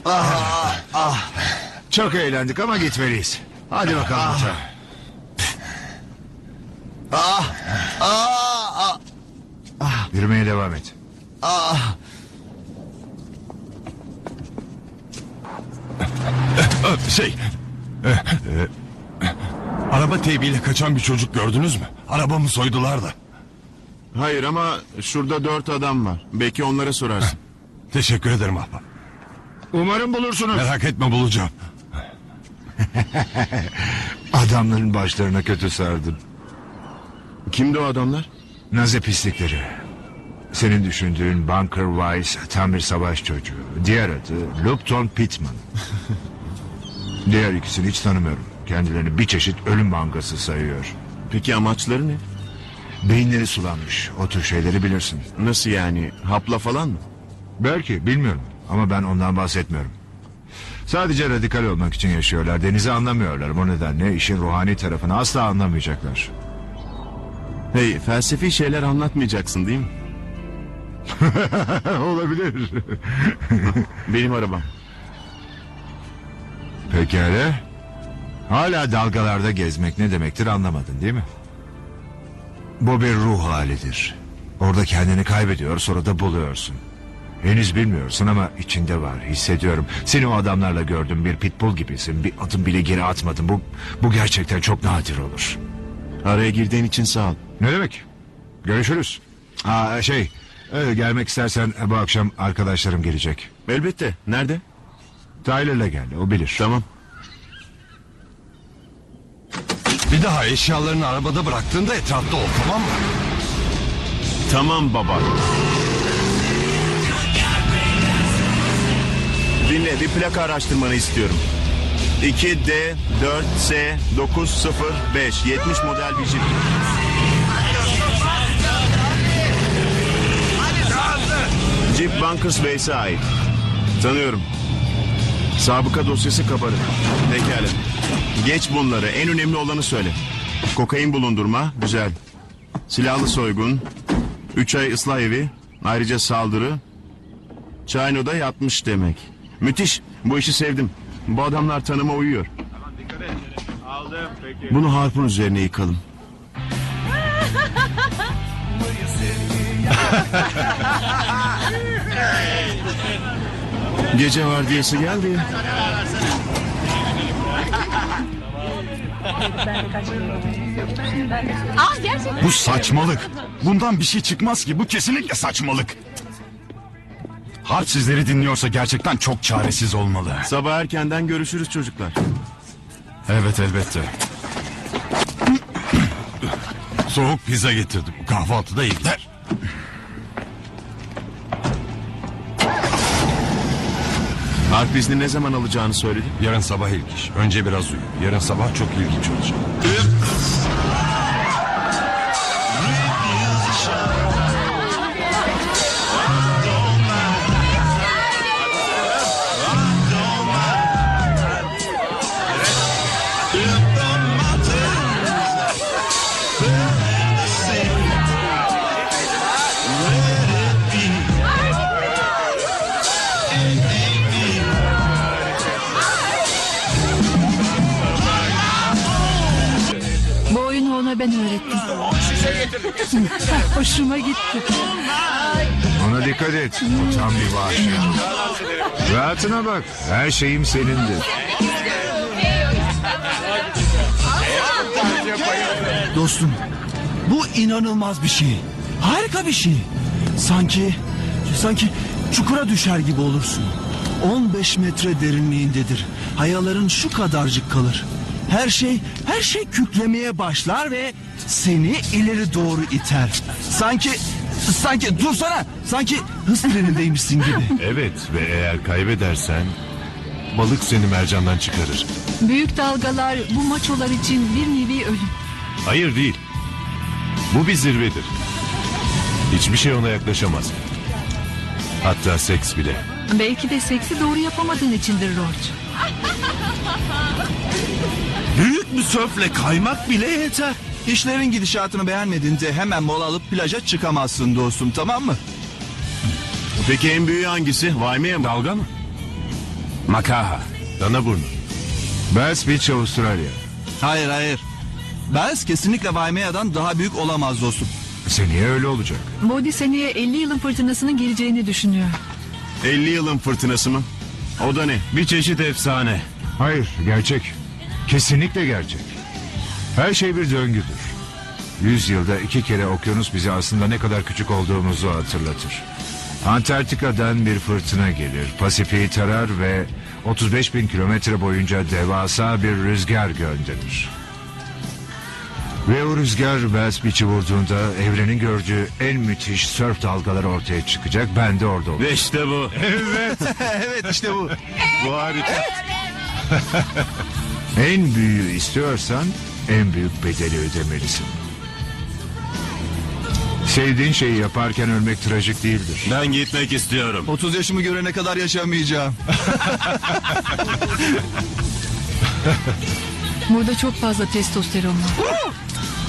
Çok eğlendik ama gitmeliyiz. Hadi bakalım uçağa. Yürümeye devam et. Araba teybiyle kaçan bir çocuk gördünüz mü? Arabamı soydular da. Hayır ama şurada 4 adam var. Belki onlara sorarsın. Teşekkür ederim ahbap. Umarım bulursunuz. Merak etme, bulacağım. Adamların başlarına kötü sardın. Kimdi o adamlar? Nazi pislikleri. Senin düşündüğün Bunker Wise tam bir savaş çocuğu. Diğer adı Lupton Pittman. Diğer ikisini hiç tanımıyorum. Kendilerini bir çeşit ölüm bankası sayıyor. Peki amaçları ne? Beyinleri sulanmış. O tür şeyleri bilirsin. Nasıl yani? Hapla falan mı? Belki, bilmiyorum. Ama ben ondan bahsetmiyorum. Sadece radikal olmak için yaşıyorlar. Denizi anlamıyorlar. Bu nedenle işin ruhani tarafını asla anlamayacaklar. Hey, felsefi şeyler anlatmayacaksın değil mi? Olabilir. Benim arabam. Pekala. Hala dalgalarda gezmek ne demektir anlamadın değil mi? Bu bir ruh halidir. Orada kendini kaybediyor, sonra da buluyorsun. Henüz bilmiyorsun ama içinde var, hissediyorum. Seni o adamlarla gördüm, bir pitbull gibisin. Bir adım bile geri atmadın. Bu gerçekten çok nadir olur. Araya girdiğin için sağ ol. Ne demek? Görüşürüz. Gelmek istersen bu akşam arkadaşlarım gelecek. Elbette. Nerede? Tyler'la gel, o bilir. Tamam. Bir daha eşyalarını arabada bıraktığında etrafta ol, tamam mı? Tamam baba. Dinle, bir plaka araştırmanı istiyorum. 2D4S905 70 model bir Jeep. Jeep Bunkers Base'e ait. Tanıyorum. Sabıka dosyası kabarık. Pekala. Geç bunları. En önemli olanı söyle. Kokain bulundurma. Güzel. Silahlı soygun. 3 ay ıslah evi. Ayrıca saldırı. Çayno'da yatmış demek. Müthiş. Bu işi sevdim. Bu adamlar tanıma uyuyor. Bunu harpun üzerine yıkalım. Gece vardiyası geldi. Gerçekten. Bu saçmalık. Bundan bir şey çıkmaz ki. Bu kesinlikle saçmalık. Harp sizleri dinliyorsa gerçekten çok çaresiz olmalı. Sabah erkenden görüşürüz çocuklar. Evet, elbette. Soğuk pizza getirdim. Kahvaltıda iyi gider. Harp izni ne zaman alacağını söyledi. Yarın sabah ilk iş. Önce biraz uyu. Yarın sabah çok ilginç olacak. Bu oyunu ona ben öğrettim. Hoşuma gitti. Ona dikkat et. O tam bir vahşi. Rahatına bak. Her şeyim senindir. Dostum, bu inanılmaz bir şey. Harika bir şey. Sanki çukura düşer gibi olursun. 15 metre derinliğindedir. Hayaların şu kadarcık kalır. Her şey kükremeye başlar ve seni ileri doğru iter. Sanki dursana. Sanki hız trenindeymişsin gibi. Evet, ve eğer kaybedersen balık seni mercandan çıkarır. Büyük dalgalar bu maçolar için bir nevi ölüm. Hayır, değil. Bu bir zirvedir. Hiçbir şey ona yaklaşamaz. Hatta seks bile. Belki de seksi doğru yapamadığın içindir Roach. Büyük bir sörfle kaymak bile yeter. İşlerin gidişatını beğenmediğinde hemen mola alıp plaja çıkamazsın dostum, tamam mı? Peki en büyüğü hangisi? Waimea mı? Dalga mı? Makaha. Danaburnu. Bells Beach, Avustralya. Hayır. Bells kesinlikle Vaimea'dan daha büyük olamaz dostum. Seneye öyle olacak. Bodhi seneye 50 yılın fırtınasının geleceğini düşünüyor. 50 yılın fırtınası mı? O da ne? Bir çeşit efsane. Hayır, gerçek. Kesinlikle gerçek. Her şey bir döngüdür. 100 yılda 2 kere okyanus bize aslında ne kadar küçük olduğumuzu hatırlatır. Antarktika'dan bir fırtına gelir, Pasifik'i tarar ve 35 bin kilometre boyunca devasa bir rüzgar gönderir. Ve o rüzgar Bells Beach'i vurduğunda evrenin gördüğü en müthiş sörf dalgaları ortaya çıkacak. Ben de orada olacağım. Ve işte bu. Evet işte bu. Bu harika. En büyüğü istiyorsan en büyük bedeli ödemelisin. Sevdiğin şeyi yaparken ölmek trajik değildir. Ben gitmek istiyorum. 30 yaşımı görene kadar yaşamayacağım. Burada çok fazla testosteron var.